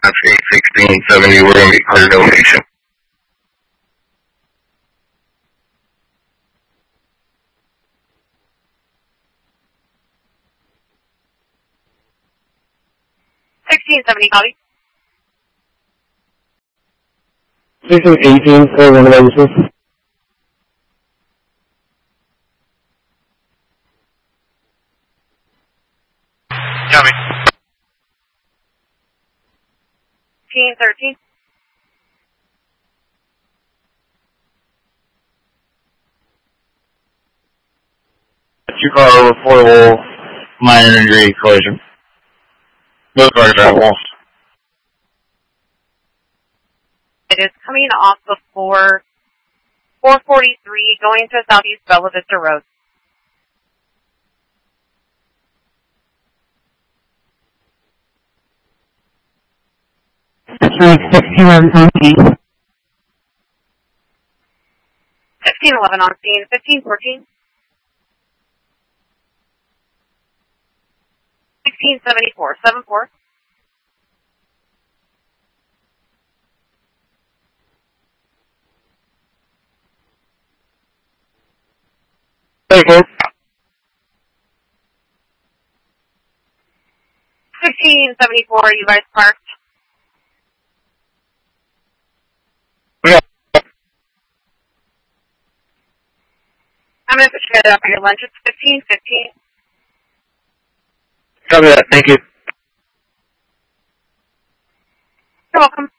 Street 1670. We're going to be clear donation. Copy. 18 for one emergency. Copy. 13. Two car reportable minor injury collision. Both cars are at walls. It is coming off before 443 going to Southeast Bella Vista Road. That's 1511 on scene. 1511 on scene. 1514. 1674. 74. Thank you. 1674. You guys parked. Yeah. I'm going to put you guys up for your lunch. It's 1515. Copy that. Thank you. You're welcome.